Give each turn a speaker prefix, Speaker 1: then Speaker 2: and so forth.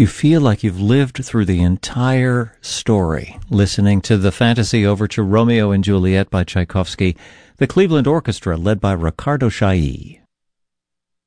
Speaker 1: You feel like you've lived through the entire story, listening to the fantasy overture Romeo and Juliet by Tchaikovsky, the Cleveland Orchestra led by Ricardo Chailly.